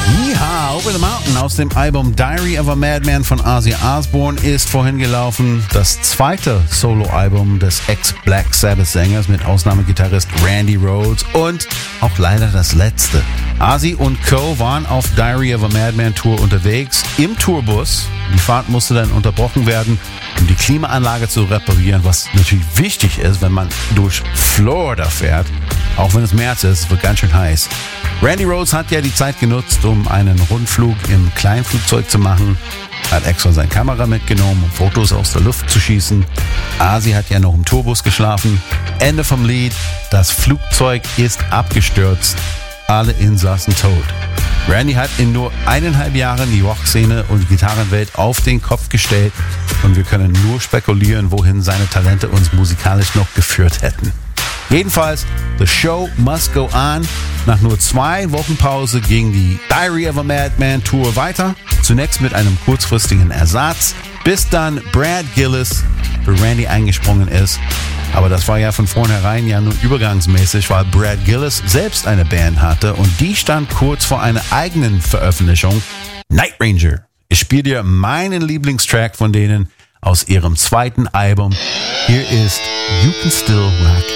Yeehaw, Over the Mountain aus dem Album Diary of a Madman von Ozzy Osbourne ist vorhin gelaufen. Das zweite Soloalbum des Ex-Black Sabbath-Sängers mit Ausnahmegitarrist Randy Rhoads und auch leider das letzte. Ozzy und Co. waren auf Diary of a Madman Tour unterwegs im Tourbus. Die Fahrt musste dann unterbrochen werden, um die Klimaanlage zu reparieren, was natürlich wichtig ist, wenn man durch Florida fährt. Auch wenn es März ist, es wird ganz schön heiß. Randy Rhoads hat ja die Zeit genutzt, um einen Rundflug im Kleinflugzeug zu machen. Hat extra seine Kamera mitgenommen, um Fotos aus der Luft zu schießen. Ozzy hat ja noch im Tourbus geschlafen. Ende vom Lied. Das Flugzeug ist abgestürzt. Alle Insassen tot. Randy hat in nur 1,5 Jahren die Rockszene und die Gitarrenwelt auf den Kopf gestellt. Und wir können nur spekulieren, wohin seine Talente uns musikalisch noch geführt hätten. Jedenfalls, the show must go on. Nach nur 2 Wochen Pause ging die Diary of a Madman Tour weiter. Zunächst mit einem kurzfristigen Ersatz, bis dann Brad Gillis für Randy eingesprungen ist. Aber das war ja von vornherein ja nur übergangsmäßig, weil Brad Gillis selbst eine Band hatte und die stand kurz vor einer eigenen Veröffentlichung. Night Ranger. Ich spiele dir meinen Lieblingstrack von denen aus ihrem zweiten Album. Hier ist You Can Still Rock